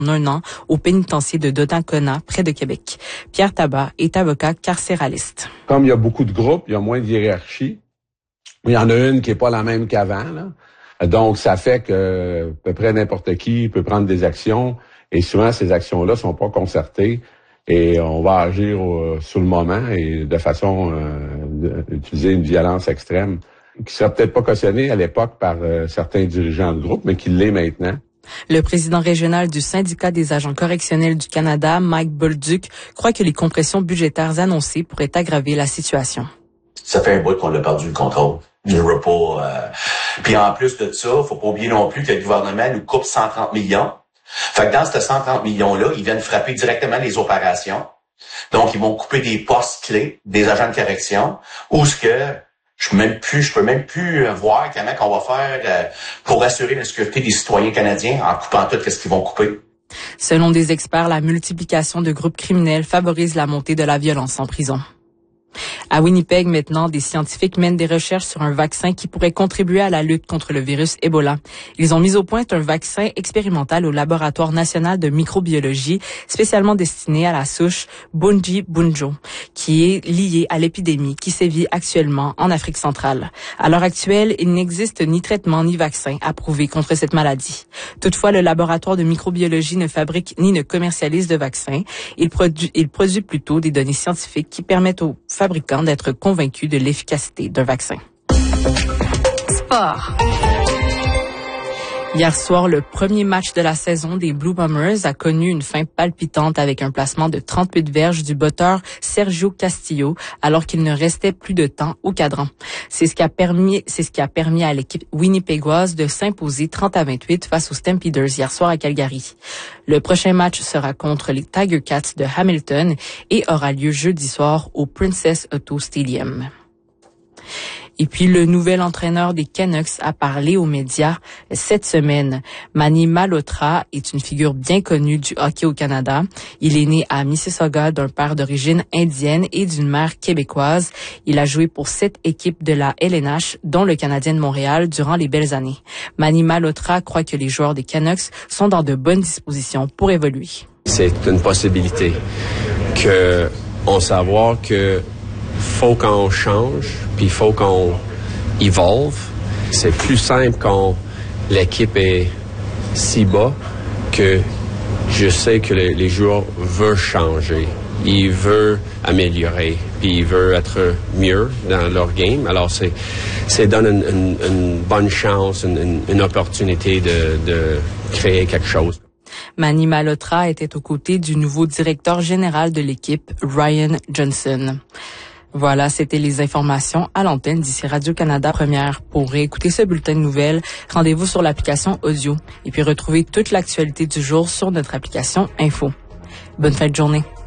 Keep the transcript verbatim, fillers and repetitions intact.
un an au pénitencier de Donnacona, près de Québec. Pierre Tabat est avocat carcéraliste. Comme il y a beaucoup de groupes, il y a moins de hiérarchie. Il y en a une qui est pas la même qu'avant, là. Donc, ça fait que à peu près n'importe qui peut prendre des actions et souvent, ces actions-là sont pas concertées et on va agir au, sur le moment et de façon euh, d'utiliser une violence extrême qui serait peut-être pas cautionnée à l'époque par euh, certains dirigeants de groupe, mais qui l'est maintenant. Le président régional du syndicat des agents correctionnels du Canada, Mike Bolduc, croit que les compressions budgétaires annoncées pourraient aggraver la situation. Ça fait un bout qu'on a perdu le contrôle. Je veux pas. Euh... Puis en plus de ça, faut pas oublier non plus que le gouvernement nous coupe cent trente millions. Fait que dans ces cent trente millions-là, ils viennent frapper directement les opérations. Donc, ils vont couper des postes clés des agents de correction. Ou ce que je peux même plus, je peux même plus voir comment qu'on va faire euh, pour assurer la sécurité des citoyens canadiens en coupant tout ce qu'ils vont couper. Selon des experts, la multiplication de groupes criminels favorise la montée de la violence en prison. À Winnipeg, maintenant, des scientifiques mènent des recherches sur un vaccin qui pourrait contribuer à la lutte contre le virus Ebola. Ils ont mis au point un vaccin expérimental au Laboratoire national de microbiologie, spécialement destiné à la souche Bundibugyo, qui est liée à l'épidémie qui sévit actuellement en Afrique centrale. À l'heure actuelle, il n'existe ni traitement ni vaccin approuvé contre cette maladie. Toutefois, le laboratoire de microbiologie ne fabrique ni ne commercialise de vaccin. Il produit, il produit plutôt des données scientifiques qui permettent aux fabricants d'être convaincus de l'efficacité d'un vaccin. Sport. Hier soir, le premier match de la saison des Blue Bombers a connu une fin palpitante avec un placement de trente-huit verges du botteur Sergio Castillo alors qu'il ne restait plus de temps au cadran. C'est ce qui a permis, c'est ce qui a permis à l'équipe winnipégoise de s'imposer trente à vingt-huit face aux Stampeders hier soir à Calgary. Le prochain match sera contre les Tiger Cats de Hamilton et aura lieu jeudi soir au Princess Auto Stadium. Et puis, le nouvel entraîneur des Canucks a parlé aux médias cette semaine. Manny Malhotra est une figure bien connue du hockey au Canada. Il est né à Mississauga d'un père d'origine indienne et d'une mère québécoise. Il a joué pour sept équipes de la L N H, dont le Canadien de Montréal, durant les belles années. Manny Malhotra croit que les joueurs des Canucks sont dans de bonnes dispositions pour évoluer. C'est une possibilité que on savoir que faut qu'on change, puis il faut qu'on évolue. C'est plus simple quand l'équipe est si bas que je sais que les, les joueurs veulent changer, ils veulent améliorer, puis ils veulent être mieux dans leur game. Alors, c'est, c'est donne une, une, une bonne chance, une, une opportunité de, de créer quelque chose. Manny Malhotra était aux côtés du nouveau directeur général de l'équipe, Ryan Johnson. Voilà, c'était les informations à l'antenne d'ici Radio-Canada Première. Pour réécouter ce bulletin de nouvelles, rendez-vous sur l'application audio et puis retrouvez toute l'actualité du jour sur notre application Info. Bonne fin de journée.